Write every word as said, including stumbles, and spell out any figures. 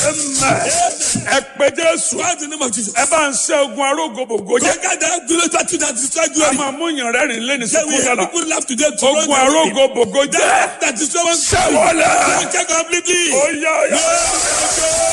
Ẹ pé Jésù. What's the name of Jesus? Ẹ bá ń ṣẹ́ ogun arógbogbò jẹ́. Conquer that glory battle that destroy Ẹ glory. máa mú yàn rẹ́rìn lẹ́ni Say we sọ́kún have yàrá. people laugh today to Ogun arógbogbò jẹ́. that destroy one. Ṣẹ́wọ́lẹ̀. Check completely. Ó yá ó yá.